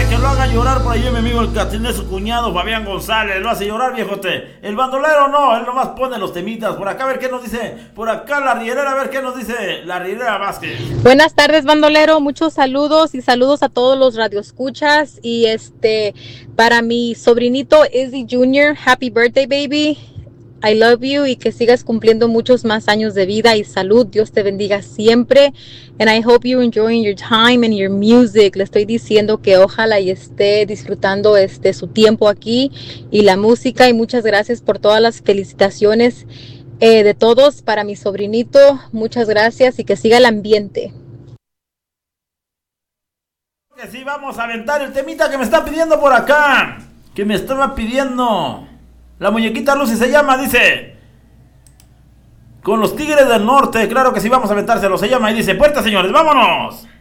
que lo haga llorar por ahí mi amigo el Catrín de su cuñado Fabián González. Lo hace llorar, viejote. El bandolero no, él nomás pone los temitas. Por acá a ver qué nos dice. Por acá la Rielera, a ver qué nos dice la Rielera Vázquez. Buenas tardes, bandolero. Muchos saludos y saludos a todos los radioescuchas. Y para mi sobrinito Izzy Jr., happy birthday, baby. I love you y que sigas cumpliendo muchos más años de vida y salud. Dios te bendiga siempre. And I hope you're enjoying your time and your music. Le estoy diciendo que ojalá y esté disfrutando su tiempo aquí y la música. Y muchas gracias por todas las felicitaciones de todos para mi sobrinito. Muchas gracias y que siga el ambiente. Que sí, vamos a aventar el temita que me está pidiendo por acá. Que me estaba pidiendo. La muñequita Lucy se llama, dice. Con los Tigres del Norte, claro que sí, vamos a aventárselo. Se llama y dice, puerta señores, vámonos.